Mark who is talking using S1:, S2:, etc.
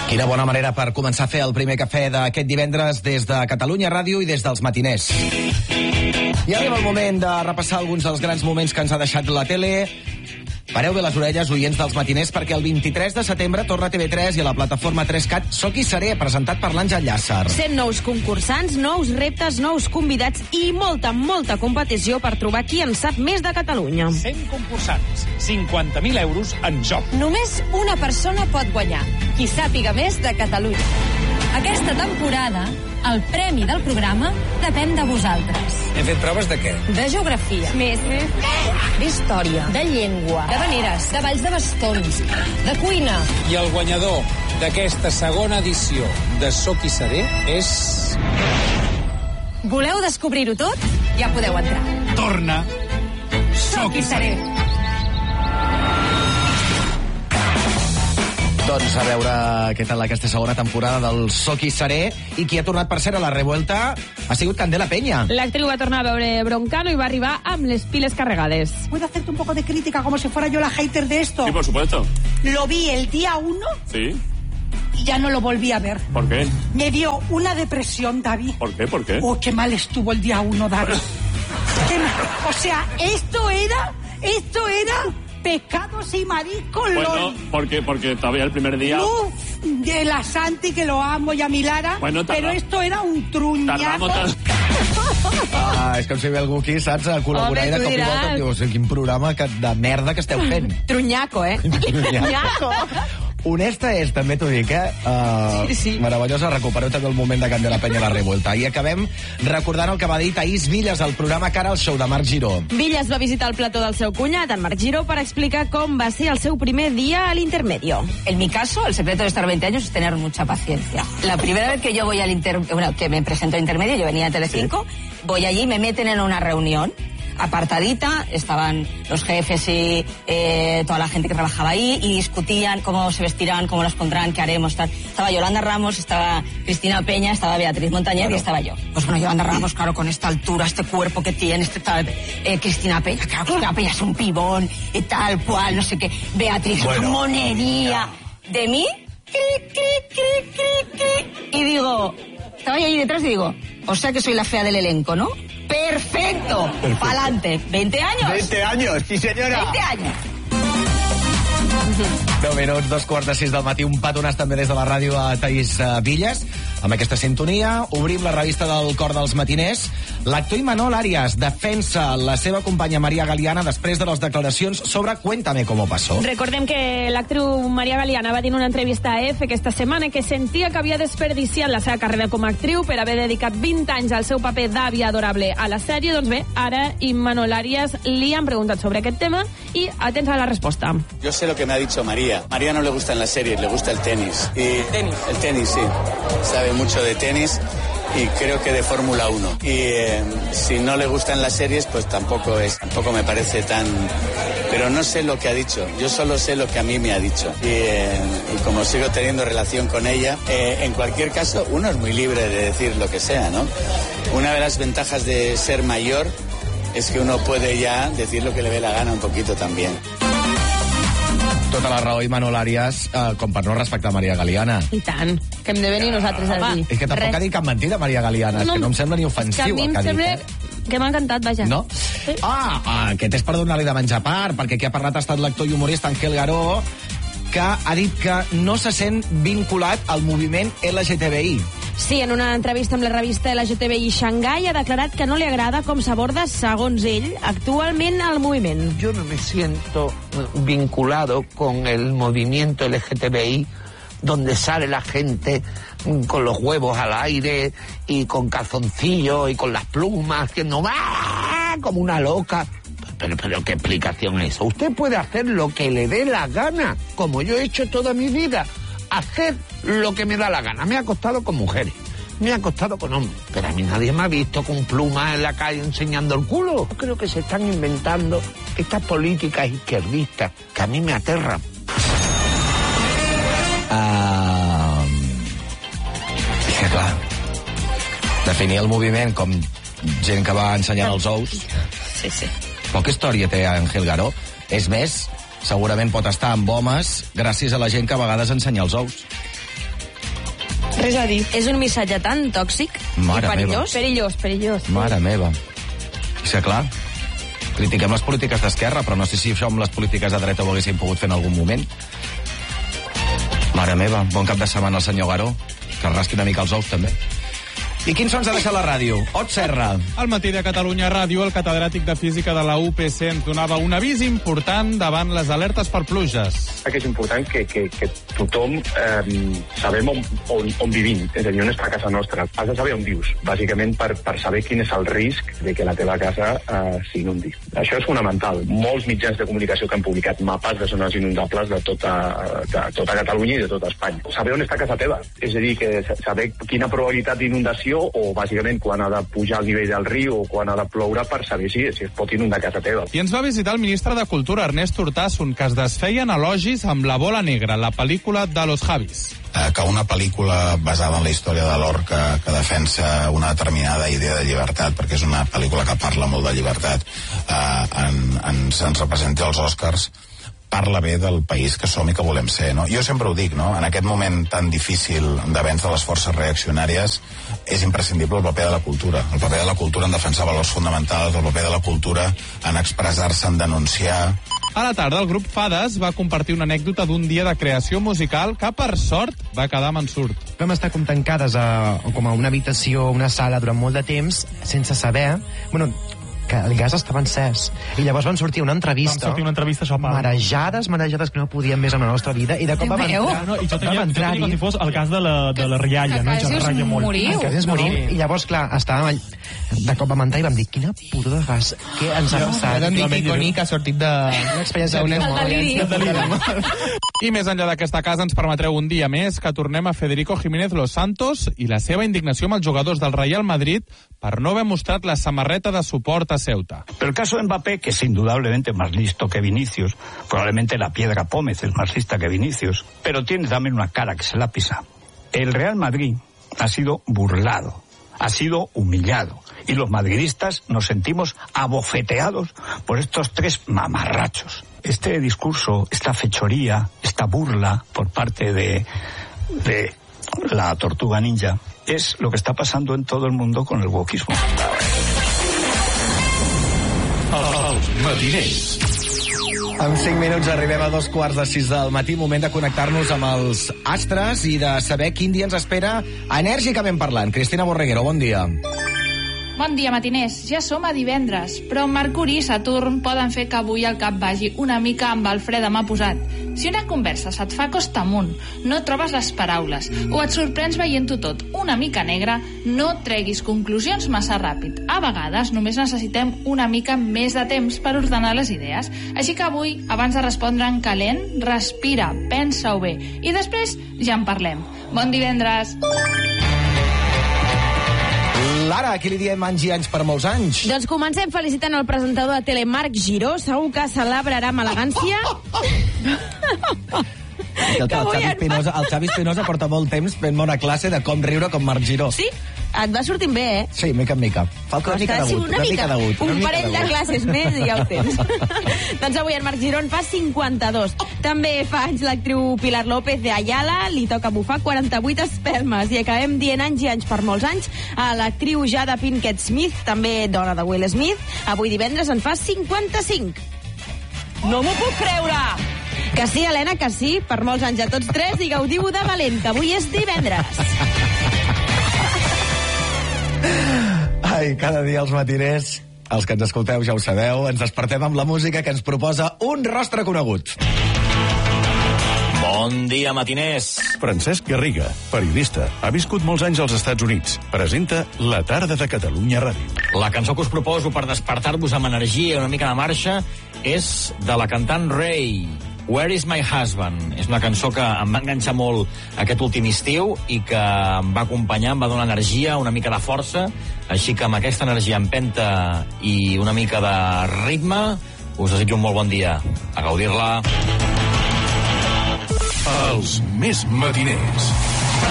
S1: Quina bona manera per començar a fer el primer cafè d'aquest divendres des de Catalunya Ràdio i des dels matiners. I arriba el moment de repassar alguns dels grans moments que ens ha deixat la tele. Pareu bé les orelles, oients dels matiners, perquè el 23 de setembre torna a TV3 i a la plataforma 3CAT Soc i Seré, presentat per l'Àngel Llàcer.
S2: 100 nous concursants, nous reptes, nous convidats i molta competició per trobar qui en sap més de Catalunya.
S3: 100 concursants, 50.000 euros en joc.
S4: Només una persona pot guanyar, qui sàpiga més de Catalunya. Aquesta temporada, el premi del programa depèn de vosaltres.
S3: Hem fet proves de què?
S4: De geografia. Més. D'història. De llengua. De veneres. De balls de bastons. De cuina.
S3: I el guanyador d'aquesta segona edició de Soc i Seré és...
S4: Voleu descobrir-ho tot? Ja podeu entrar.
S3: Torna
S4: Soc i Seré.
S1: Doncs a veure què tal aquesta segona temporada del Soc i Seré. I qui ha tornat, per cert, a la revuelta ha sigut Candela Peña.
S2: L'actriu va tornar a veure Broncano i va arribar amb les piles carregades.
S5: ¿Puedo hacerte un poco de crítica como si fuera yo la hater de esto?
S6: Sí, por supuesto.
S5: Lo vi el día 1
S6: Sí.
S5: y ya no lo volví a ver.
S6: ¿Por qué?
S5: Me dio una depresión, David.
S6: ¿Por qué? ¿Por qué?
S5: Oh, qué mal estuvo el día 1, David. O sea, esto era pescados y mariscos.
S6: Bueno, porque todavía el primer día...
S5: Luz de la Santi, que lo amo, y a mi Lara,
S6: Bueno,
S5: pero esto era un truñazo.
S1: És com si ve algú aquí, saps, a col·laborar
S2: Home,
S1: i de
S2: tu
S1: cop i volta
S2: diràs.
S1: et dius, quin programa de merda que esteu fent.
S2: Trunyaco, Trunyaco.
S1: Honesta és, també t'ho dic,
S2: Sí.
S1: meravellosa. Recupereu també el moment de Candela Peña a la revuelta. I acabem recordant el que va dir Taís Villas al programa Cara al show de Marc Giró.
S2: Villas va visitar el plató del seu cunyat, en Marc Giró, per explicar com va ser el seu primer dia a l'Intermedio.
S7: En mi caso, el secreto de estar 20 años es tener mucha paciencia. La primera vez que yo voy que me presento al Intermedio, yo venía a Telecinco, voy allí, me meten en una reunión apartadita, estaban los jefes y toda la gente que trabajaba ahí y discutían cómo se vestirán, cómo las pondrán, qué haremos, tal. Estaba Yolanda Ramos, estaba Cristina Peña, estaba Beatriz Montañez y estaba yo. Pues bueno, Yolanda Ramos, claro, con esta altura, este cuerpo que tiene, tal, Cristina Peña, claro, Cristina Peña es un pibón y tal cual, no sé qué. Beatriz, monería. De mí, y digo, estaba yo ahí detrás y digo, o sea que soy la fea del elenco, ¿no? ¡Perfecto! ¡Pa'lante! ¿20 años?
S8: 20 años, sí señora.
S7: 20 años.
S1: 10 minuts, 2:45 del matí, un petonàs també des de la ràdio a Taís Villas. Amb aquesta sintonia obrim la revista del Cor dels Matiners. L'actor Imanol Arias defensa la seva companya Maria Galiana després de les declaracions sobre Cuéntame cómo pasó.
S2: Recordem que l'actriu Maria Galiana va dir en una entrevista a EFE aquesta setmana que sentia que havia desperdiciat la seva carrera com a actriu per haver dedicat 20 anys al seu paper d'àvia adorable a la sèrie. Doncs bé, ara Imanol Arias li han preguntat sobre aquest tema i atents a la resposta.
S9: Yo sé lo que me ha dicho María. María no le gusta en la serie, le gusta el tenis. Y el tenis, sí. Sabe mucho de tenis y creo que de Fórmula 1. Y si no le gusta en las series, pues tampoco me parece tan... Pero no sé lo que ha dicho, yo solo sé lo que a mí me ha dicho. Y como sigo teniendo relación con ella, en cualquier caso, uno es muy libre de decir lo que sea, ¿no? Una de las ventajas de ser mayor es que uno puede ya decir lo que le dé la gana un poquito también.
S1: Tota la raó, Imanol Arias, com per no respectar Maria Galiana.
S2: I tant, que hem de venir nosaltres a dir.
S1: És que tampoc ha dit cap mentida, Maria Galiana. És que no em sembla ni ofensiu
S2: que a mi
S1: el
S2: em
S1: que ha dit.
S2: sembla que m'ha encantat, vaja.
S1: No?
S2: Sí.
S1: Aquest és per donar-li de menjar a part, perquè qui ha parlat ha estat l'actor i humorista Ángel Garó, que ha dit que no se sent vinculat al moviment LGTBI.
S2: Sí, en una entrevista amb la revista LGTBI Xangai ha declarat que no li agrada com s'aborda, segons ell, actualment el moviment.
S10: Yo no me siento vinculado con el movimiento LGTBI, donde sale la gente con los huevos al aire y con calzoncillos y con las plumas, que no va como una loca. Pero ¿qué explicación es eso? Usted puede hacer lo que le dé la gana, como yo he hecho toda mi vida. Hacer lo que me da la gana. Me ha costado con mujeres, me ha costado con hombres, pero a mí nadie me ha visto con plumas en la calle enseñando el culo. Yo creo que se están inventando estas políticas izquierdistas que a mí me aterran.
S1: És que clar, definir el moviment com gent que va ensenyant els ous.
S2: Sí, sí.
S1: Poca història té Ángel Garó. És més, segurament pot estar amb homes gràcies a la gent que a vegades ensenya els ous.
S4: Res a dir. És un missatge tan tòxic
S1: Mare
S4: i perillós.
S2: Perillós, perillós.
S1: Mare meva. És que, clar, critiquem les polítiques d'esquerra, però no sé si això amb les polítiques de dreta ho haguéssim pogut fer en algun moment. Mare meva, bon cap de setmana al senyor Garó, que rasqui una mica els ous, també. I quins sons ha deixat la ràdio? Ot Serra.
S8: Al matí de Catalunya Ràdio, el catedràtic de Física de la UPC ens donava un avís important davant les alertes per pluges.
S11: Que és important que tothom sabem on vivim, és a dir, on està a casa nostra. Has de saber on vius, bàsicament per saber quin és el risc de que la teva casa s'inundi. Això és fonamental. Molts mitjans de comunicació que han publicat mapes de zones inundables de tota Catalunya i de tota Espanya. Saber on està casa teva, és a dir, que saber quina probabilitat d'inundació o bàsicament quan ha de pujar el nivell del riu o quan ha de ploure per saber si es pot inundar casa teva.
S8: I ens va visitar el ministre de Cultura, Ernest Urtasun, que es desfeien elogis amb La bola negra, la pel·lícula de Los Javis.
S12: Que una pel·lícula basada en la història de Lorca que defensa una determinada idea de llibertat, perquè és una pel·lícula que parla molt de llibertat, ens representi als Oscars, parla bé del país que som i que volem ser, no? Jo sempre ho dic, no? En aquest moment tan difícil d'avenç de les forces reaccionàries és imprescindible el paper de la cultura. El paper de la cultura en defensar valors fonamentals, el paper de la cultura en expressar-se, en denunciar.
S8: A la tarda, el grup Fades va compartir una anècdota d'un dia de creació musical que, per sort, va quedar mensurt.
S13: Vam estar com tancades com a una habitació, una sala, durant molt de temps, sense saber... Bueno, que el gas estava encès. I llavors van sortir una entrevista, marejades, que no podíem més amb la nostra vida, i de cop vam entrar...
S14: No, i jo tenia com si fos el gas de la rialla, no?
S4: Que quasi us moriu.
S13: Que quasi us morim. I llavors, clar, estàvem... De cop vam entrar i vam dir, quina pudor de gas, què ens ha passat?
S14: Vam dir Kikoni, que ha sortit d'una experiència
S8: I més enllà d'aquesta casa ens permetreu un dia més que tornem a Federico Jiménez Los Santos i la seva indignació amb els jugadors del Real Madrid per no haver mostrat la samarreta de suport a Ceuta.
S15: Pero el caso de Mbappé, que es indudablemente más listo que Vinicius, probablemente la Piedra Pómez es más lista que Vinicius, pero tiene también una cara que se la pisa. El Real Madrid ha sido burlado, ha sido humillado, y los madridistas nos sentimos abofeteados por estos tres mamarrachos. Este discurso, esta fechoría, esta burla por parte de la tortuga ninja es lo que está pasando en todo el mundo con el wokismo.
S16: Els matiners.
S1: En 5 minuts arribem a 2:15 del matí, moment de connectar-nos amb els astres i de saber quin dia ens espera enèrgicament parlant. Cristina Borreguero, bon dia.
S17: Bon dia, matiners. Ja som a divendres, però Mercuri i Saturn poden fer que avui el cap vagi una mica amb el fre de mà posat. Si una conversa se't fa costa amunt, no trobes les paraules, o et sorprens veient-ho tot una mica negre, no treguis conclusions massa ràpid. A vegades només necessitem una mica més de temps per ordenar les idees. Així que avui, abans de respondre en calent, respira, pensa-ho bé, i després ja en parlem. Bon divendres!
S1: Lara, a qui li diem anys i anys per molts anys?
S2: Doncs comencem felicitant el presentador de tele, Marc Giró. Segur que celebrarà amb elegància.
S1: El Xavi Espinosa porta molt temps fent-me una classe de com riure com Marc Giró.
S2: Sí? Et va sortint bé, eh?
S1: Sí, mica en mica. Falta una mica d'agut.
S2: Un parell de classes més i ja ho tens. Doncs avui el Marc Giró fa 52. També fa anys l'actriu Pilar López de Ayala, li toca bufar 48 espelmes. I acabem dient anys i anys per molts anys a l'actriu Jada Pinkett Smith, també dona de Will Smith. Avui divendres en fa 55. No m'ho puc creure! Que sí, Helena, que sí. Per molts anys a tots tres i gaudiu de valent, que avui és divendres.
S1: Ai, cada dia els matiners, els que ens escolteu ja ho sabeu, ens despertem amb la música que ens proposa un rostre conegut.
S18: Bon dia, matiners.
S16: Francesc Garriga, periodista, ha viscut molts anys als Estats Units. Presenta La tarda de Catalunya Ràdio.
S18: La cançó que us proposo per despertar-vos amb energia i una mica de marxa és de la cantant Ray, Where is my husband? És una cançó que em va enganxar molt aquest últim estiu i que em va acompanyar, em va donar energia, una mica de força, així que amb aquesta energia empenta i una mica de ritme us desitjo un molt bon dia. A gaudir-la.
S16: Els més matiners.